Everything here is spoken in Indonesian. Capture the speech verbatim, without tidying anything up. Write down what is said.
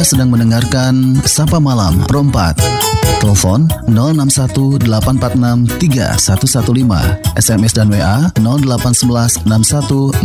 Anda sedang mendengarkan Sapa Malam Pro empat. Telepon nol enam satu delapan empat enam tiga satu satu lima, S M S dan W A nol delapan satu satu enam satu